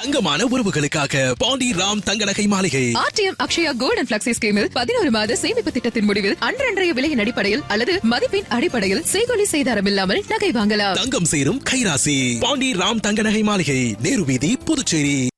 தங்கமான உறவுகளுக்காக பாண்டி ராம் தங்க நகை மாளிகை. RTM Akshaya gold and flexi ஸ்கீமில் 11 மாத சேமிப்பு திட்டத்தின் முடிவில் அன்றைய விலையின் அடிப்படையில் அல்லது மதிப்பின் அடிப்படையில் செய்கூலி செய்தாரம் இல்லாமல் நகை வாங்கலாம். தங்கம் சேரும் கைராசி பாண்டி ராம் தங்க நகை மாளிகை, நேரு வீதி, புதுச்சேரி.